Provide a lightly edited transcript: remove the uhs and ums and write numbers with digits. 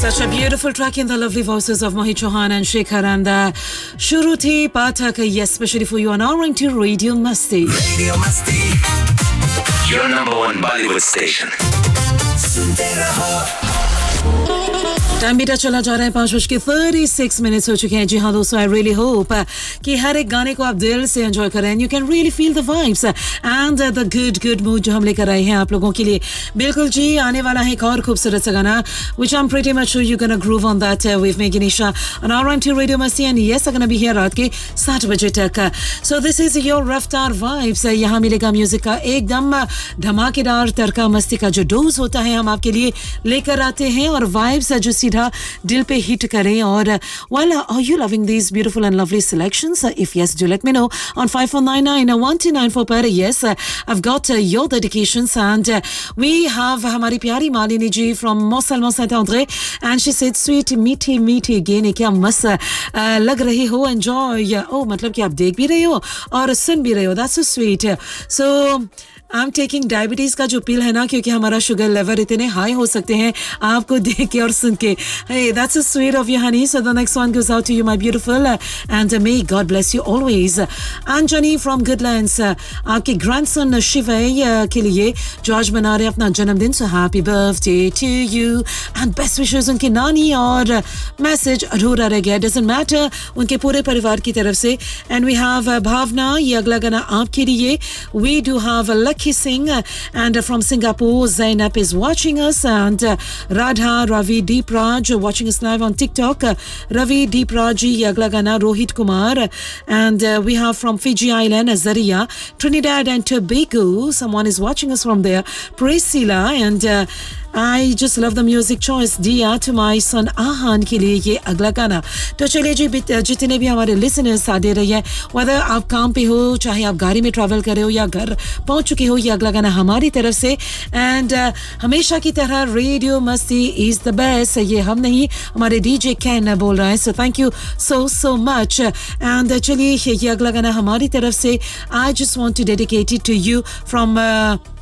Such a beautiful track in the lovely voices of Mohit Chauhan and Shekhar and Shuruti Pathak, yes, especially for you on R92 Radio Masti. Radio Masti, your number one Bollywood station. सुनते रहो. Time बीता चला जा रहा है 5:36 हो चुके हैं. जी हाँ दोस्तों, आई रियली होप कि हर एक गाने को आप दिल से एंजॉय करें. You can really feel the vibes and the good mood जो हम लेकर आए हैं आप लोगों के लिए. बिल्कुल जी, आने वाला है एक और खूबसूरत सा गाना which I am pretty much sure you gonna groove on that with me गिनीशा on R92 radio मस्ती and yes I gonna be here रात के 7 बजे तक. सो दिस इज योर रफ्तार वाइब्स. यहाँ मिलेगा म्यूजिक का एकदम धमाकेदार तड़का मस्ती का जो डोज होता है हम आपके लिए लेकर आते हैं और वाइब्स जो सीधा दिल पे हिट करें. और well, are you loving these beautiful and lovely selections? If yes, do let me know on 54991294 पर. Yes, I've got your dedications and we have हमारी प्यारी Malini ji from Mont Saint-André and she said sweet मीठी मीठी गाने क्या मस्त लग रही हो. enjoy. oh मतलब कि आप देख भी रहे हो और सुन भी रहे हो. that's so sweet. so I'm taking diabetes का जो पिल है ना, क्योंकि हमारा शुगर लेवल इतने हाई हो सकते हैं आपको देख के और सुन के. Hey, that's so sweet of you, honey. So the next one goes out to you, my beautiful, and may God bless you always. Anjani from Goodlands, आपके grandson शिवय के लिए जो आज मना रहे अपना जन्मदिन. So happy birthday to you and best wishes उनकी नानी और मैसेज अधूरा रह गया. Doesn't matter, उनके पूरे परिवार की तरफ से. And we have भावना, ये अगला गाना आपके लिए. We do have Lucky Singh and from Singapore Zainab is watching us and Radha Ravi Deepraj watching us live on TikTok. Ravi Deepraj ye agla gana Rohit Kumar and we have from Fiji Island Zaria, Trinidad and Tobago someone is watching us from there. Priscilla and I just love the music choice. Dia to my son Ahan के लिए ये अगला गाना. तो चलिए जी, जितने भी हमारे लिसनर्स साथ दे रही है, whether आप काम पे हो, चाहे आप गाड़ी में ट्रैवल कर रहे हो या घर पहुंच चुके हो, ये अगला गाना हमारी तरफ से. एंड हमेशा की तरह रेडियो मस्ती इज द बेस्ट. ये हम नहीं, हमारे डीजे कैन बोल रहा है. So thank you so much. And चलिए ये अगला गाना हमारी तरफ से. I just want to dedicate it to you from